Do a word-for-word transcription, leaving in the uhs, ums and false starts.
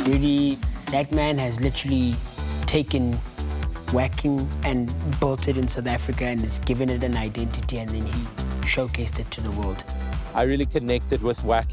Really, that man has literally taken whacking and built it in South Africa and has given it an identity, and then he showcased it to the world. I really connected with whacking.